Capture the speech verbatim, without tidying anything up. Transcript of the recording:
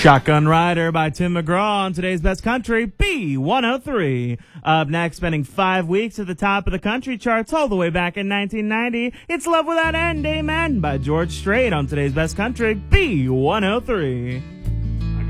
Shotgun Rider by Tim McGraw on today's Best Country, B one oh three. Up next, spending five weeks at the top of the country charts all the way back in nineteen ninety, it's Love Without End, Amen by George Strait on today's Best Country, B one oh three.